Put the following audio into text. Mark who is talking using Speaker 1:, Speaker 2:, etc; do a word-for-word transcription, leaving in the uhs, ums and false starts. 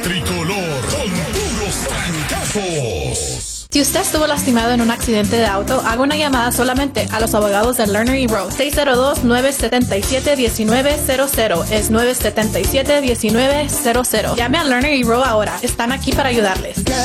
Speaker 1: tricolor con puros trancazos.
Speaker 2: Si usted estuvo lastimado en un accidente de auto, haga una llamada solamente a los abogados de Lerner y Rowe. seis cero dos, nueve siete siete, uno nueve cero cero. Es nueve siete siete, uno nueve cero cero. Llame a Lerner y Rowe ahora. Están aquí para ayudarles.